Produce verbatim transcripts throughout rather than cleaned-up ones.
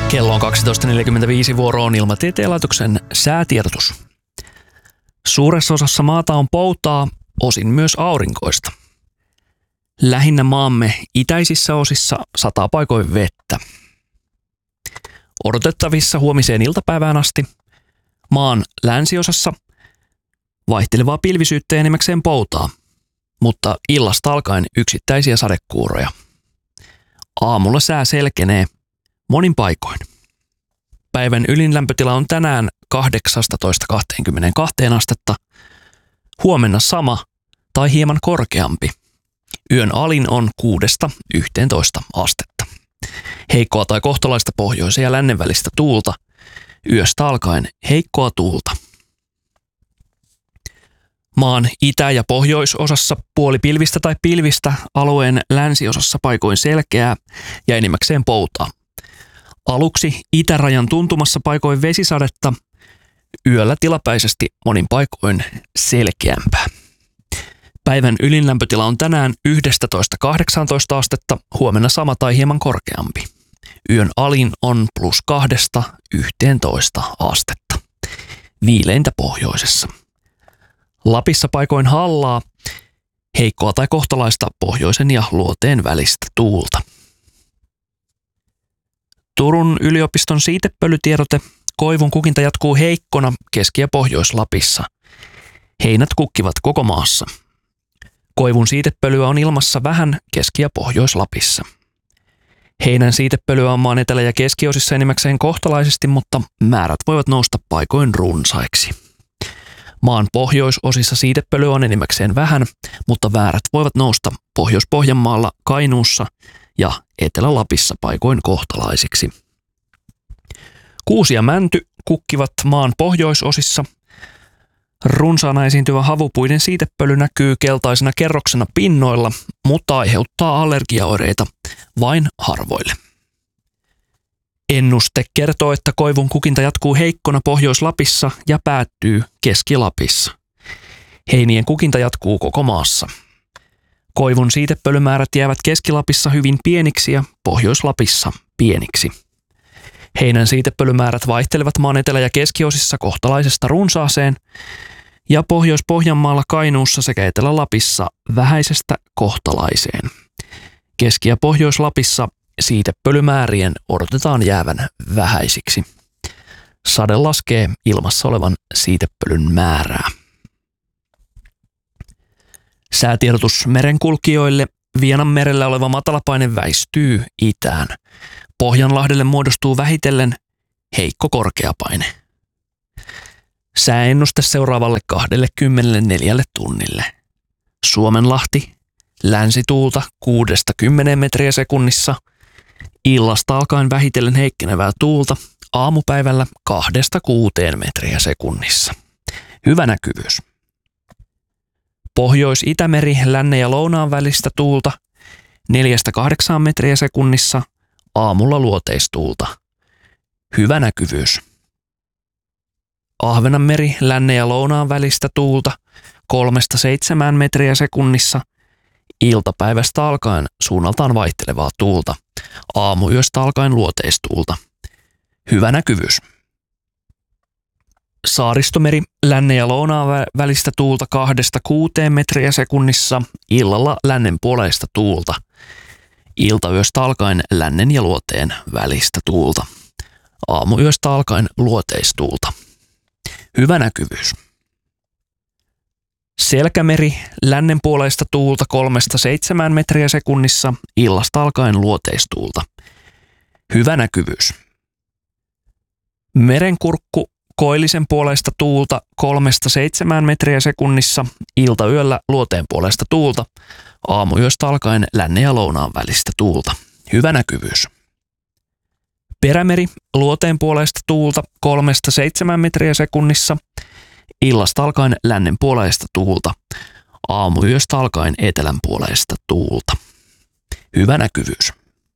Kello on kaksitoista neljäkymmentäviisi, vuoro on Ilmatieteen laitoksen säätiedotus. Suuressa osassa maata on poutaa, osin myös aurinkoista. Lähinnä maamme itäisissä osissa sataa paikoin vettä. Odotettavissa huomiseen iltapäivään asti maan länsiosassa vaihtelevaa pilvisyyttä ja enimmäkseen poutaa, mutta illasta alkaen yksittäisiä sadekuuroja. Aamulla sää selkenee monin paikoin. Päivän ylin lämpötila on tänään kahdeksastatoista kahteenkymmeneenkahteen astetta, huomenna sama tai hieman korkeampi. Yön alin on kuudesta yhteentoista astetta. Heikkoa tai kohtalaista pohjoisen ja lännen välistä tuulta, yöstä alkaen heikkoa tuulta. Maan itä- ja pohjoisosassa puoli pilvistä tai pilvistä, alueen länsiosassa paikoin selkeää ja enimmäkseen poutaa. Aluksi itärajan tuntumassa paikoin vesisadetta, yöllä tilapäisesti monin paikoin selkeämpää. Päivän ylin lämpötila on tänään yksitoista kahdeksantoista astetta, huomenna sama tai hieman korkeampi. Yön alin on plus kahdesta yhteentoista astetta. Viileintä pohjoisessa. Lapissa paikoin hallaa, heikkoa tai kohtalaista pohjoisen ja luoteen välistä tuulta. Turun yliopiston siitepölytiedote: koivun kukinta jatkuu heikkona Keski- ja Pohjois-Lapissa. Heinät kukkivat koko maassa. Koivun siitepölyä on ilmassa vähän Keski- ja Pohjois-Lapissa. Heinän siitepölyä on maan etelä- ja keskiosissa enimmäkseen kohtalaisesti, mutta määrät voivat nousta paikoin runsaiksi. Maan pohjoisosissa siitepölyä on enimmäkseen vähän, mutta määrät voivat nousta Pohjois-Pohjanmaalla, Kainuussa ja Etelä-Lapissa paikoin kohtalaisiksi. Kuusi ja mänty kukkivat maan pohjoisosissa. Runsaana esiintyvä havupuiden siitepöly näkyy keltaisena kerroksena pinnoilla, mutta aiheuttaa allergiaoireita vain harvoille. Ennuste kertoo, että koivun kukinta jatkuu heikkona Pohjois-Lapissa ja päättyy Keski-Lapissa. Heinien kukinta jatkuu koko maassa. Koivun siitepölymäärät jäävät Keski-Lapissa hyvin pieniksi ja Pohjois-Lapissa pieniksi. Heinän siitepölymäärät vaihtelevat maan etelä- ja keskiosissa kohtalaisesta runsaaseen ja Pohjois-Pohjanmaalla, Kainuussa sekä Etelä-Lapissa vähäisestä kohtalaiseen. Keski- ja Pohjois-Lapissa siitepölymäärien odotetaan jäävän vähäisiksi. Sade laskee ilmassa olevan siitepölyn määrää. Säätiedotus merenkulkijoille: Vienanmerellä oleva matalapaine väistyy itään. Pohjanlahdelle muodostuu vähitellen heikko korkeapaine. Sääennuste seuraavalle kaksikymmentäneljä tunnille. Suomenlahti, länsituulta kuudesta kymmeneen metriä sekunnissa. Illasta alkaen vähitellen heikkenevää tuulta, aamupäivällä kahdesta kuuteen metriä sekunnissa. Hyvä näkyvyys. Pohjois-Itämeri, lännen ja lounaan välistä tuulta neljästä kahdeksaan metriä sekunnissa, aamulla luoteistuulta. Hyvä näkyvyys. Ahvenanmeri, lännen ja lounaan välistä tuulta kolmesta seitsemään metriä sekunnissa, iltapäivästä alkaen suunnaltaan vaihtelevaa tuulta, aamuyöstä alkaen luoteistuulta. Hyvä näkyvyys. Saaristomeri, lännen ja lounaan välistä tuulta kahdesta kuuteen metriä sekunnissa, illalla lännen puoleista tuulta. Iltayöstä alkaen lännen ja luoteen välistä tuulta. Aamuyöstä alkaen luoteistuulta. Hyvä näkyvyys. Selkämeri, lännen puoleista tuulta kolmesta seitsemään metriä sekunnissa, illasta alkaen luoteistuulta. Hyvä näkyvyys. Merenkurkku, koillisen puoleista tuulta kolmesta seitsemään metriä sekunnissa, iltayöllä luoteen puolesta tuulta, aamuyöstä alkaen lännen ja lounaan välistä tuulta. Hyvä näkyvyys. Perämeri, luoteen puolesta tuulta kolmesta seitsemään metriä sekunnissa, illasta alkaen lännen puoleista tuulta, aamuyöstä alkaen etelän puoleista tuulta. Hyvä näkyvyys.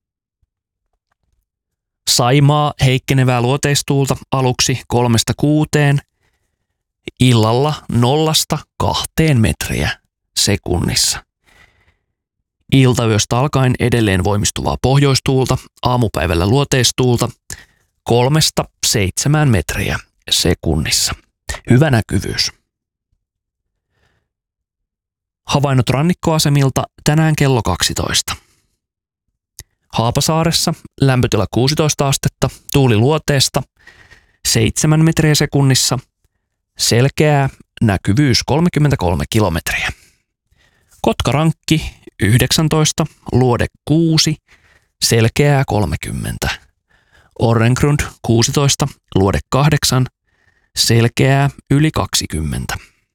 Saimaa, heikkenevää luoteistuulta aluksi kolmesta kuuteen, illalla nollasta kahteen metriä sekunnissa. Iltayöstä alkaen edelleen voimistuvaa pohjoistuulta, aamupäivällä luoteistuulta, kolmesta seitsemään metriä sekunnissa. Hyvä näkyvyys. Havainnot rannikkoasemilta tänään kello kaksitoista. Haapasaaressa lämpötila kuusitoista astetta, tuuli luoteesta, seitsemän metriä sekunnissa, selkeää, näkyvyys kolmekymmentäkolme kilometriä. Kotkarankki yhdeksäntoista, luode kuusi, selkeää kolmekymmentä. Orrengrund kuusitoista, luode kahdeksan, selkeää yli kaksikymmentä.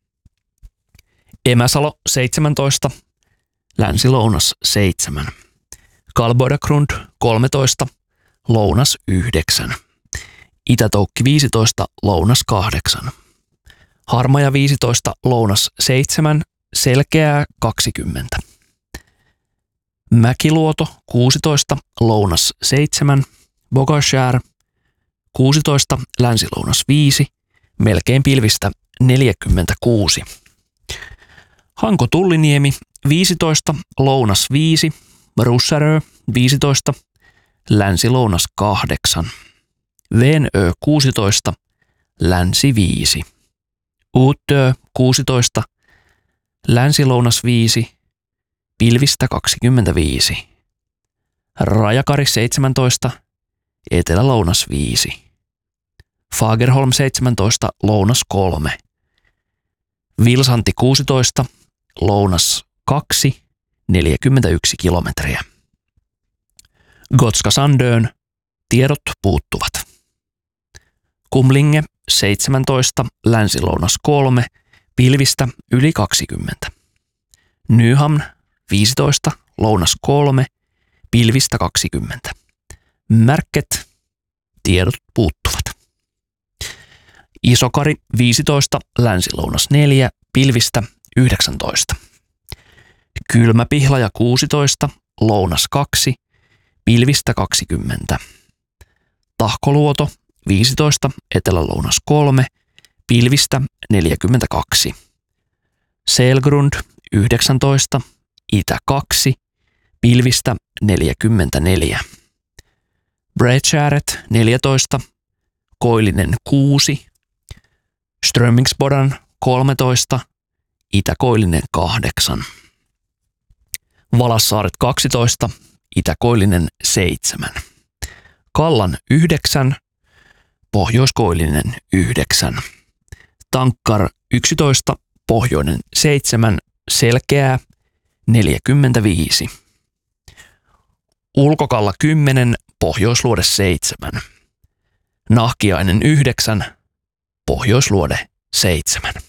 Emäsalo seitsemäntoista, länsi-lounas seitsemän. Kalbodagrund kolmetoista, lounas yhdeksän. Itätoukki viisitoista, lounas kahdeksan. Harmaja viisitoista, lounas seitsemän, selkeää kaksikymmentä. Mäkiluoto kuusitoista, lounas seitsemän. Bogashär kuusitoista, länsi-lounas viisi, melkein pilvistä neljäkymmentäkuusi. Hanko Tulliniemi viisitoista, lounas viisi, Russärö viisitoista, länsi-lounas kahdeksan. Venö kuusitoista, länsi viisi. Uutö kuusitoista, länsi-lounas viisi, pilvistä kaksikymmentäviisi. Rajakari seitsemäntoista, etelä-lounas viisi. Fagerholm seitsemäntoista, lounas kolme. Vilsanti kuusitoista, lounas kaksi, neljäkymmentäyksi kilometriä. Gotska Sandön, tiedot puuttuvat. Kumlinge seitsemäntoista, länsi-lounas kolme, pilvistä yli kaksikymmentä. Nyhamn viisitoista, lounas kolme, pilvistä kaksikymmentä. Märket, tiedot puuttuvat. Isokari viisitoista, länsi-lounas neljä, pilvistä yhdeksäntoista. Kylmäpihlaja kuusitoista, lounas kaksi, pilvistä kaksikymmentä. Tahkoluoto viisitoista, etelä-lounas kolme, pilvistä neljäkymmentäkaksi. Selgrund yhdeksäntoista, itä kaksi, pilvistä neljäkymmentäneljä. Bredkäret neljätoista, koillinen kuusi, Strömingsbodan kolmetoista, itäkoillinen kahdeksan. Valassaaret kaksitoista, itäkoillinen seitsemän. Kallan yhdeksän, pohjoiskoillinen yhdeksän. Tankkar yksitoista, pohjoinen seitsemän, selkeää neljäkymmentäviisi. Ulkokalla kymmenen, pohjoisluode seitsemän. Nahkiainen yhdeksän, pohjoisluode seitsemän.